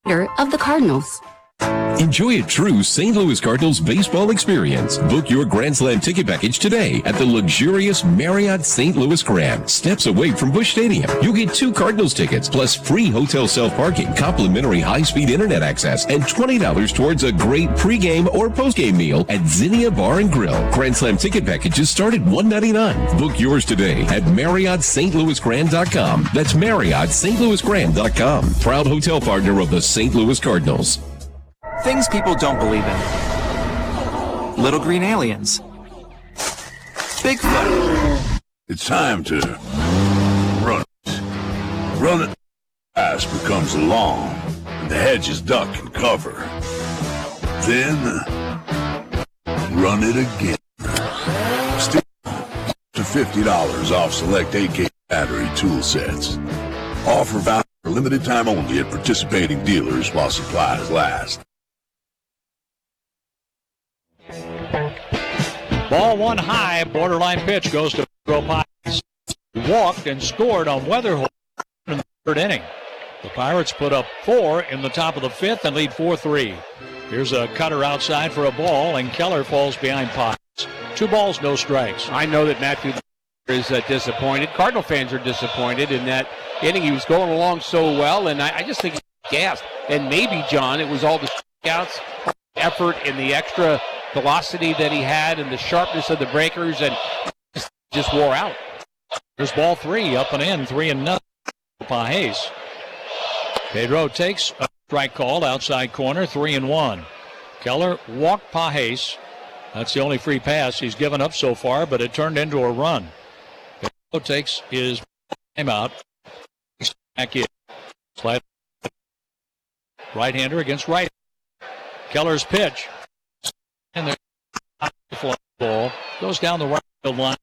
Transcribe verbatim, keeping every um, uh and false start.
of the Cardinals. Enjoy a true Saint Louis Cardinals baseball experience. Book your Grand Slam ticket package today at the luxurious Marriott Saint Louis Grand, steps away from Busch Stadium. You'll get two Cardinals tickets plus free hotel self-parking, complimentary high-speed internet access, and twenty dollars towards a great pregame or postgame meal at Zinnia Bar and Grill. Grand Slam ticket packages start at one hundred ninety-nine dollars. Book yours today at Marriott Saint Louis Grand dot com. That's Marriott Saint Louis Grand dot com. Proud hotel partner of the Saint Louis Cardinals. Things people don't believe in. Little green aliens. Bigfoot. It's time to run it. Run it. Grass becomes long, and the hedges duck and cover. Then, run it again. Still to fifty dollars off select A K battery tool sets. Offer valid for limited time only at participating dealers while supplies last. Ball one high, borderline pitch goes to Pirates. Walked and scored on Weatherhole in the third inning. The Pirates put up four in the top of the fifth and lead four three. Here's a cutter outside for a ball, and Keller falls behind Potts. Two balls, no strikes. I know that Matthew is uh, disappointed. Cardinal fans are disappointed in that inning. He was going along so well, and I, I just think he's gassed. And maybe, John, it was all the strikeouts, effort, and the extra velocity that he had and the sharpness of the breakers, and just wore out. There's ball three, up and in, three and nothing. Pajes. Pedro takes a strike called outside corner, three and one. Keller walked Pajes. That's the only free pass he's given up so far, but it turned into a run. Pedro takes his timeout. Back in. Slide. Right-hander against right. Keller's pitch. And the fly ball goes down the right field line.